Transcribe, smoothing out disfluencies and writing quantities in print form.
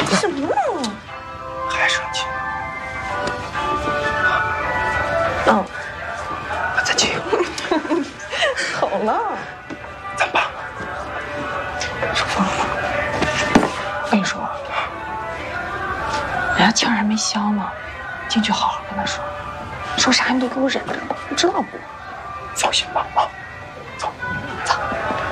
什么？ 还生气？ 哦， 那再接。 好了。 怎么办？ 说疯了。我跟你说，人家气儿还没消呢，进去好好跟他说，说啥你都给我忍着，你知道不？ 放心吧啊。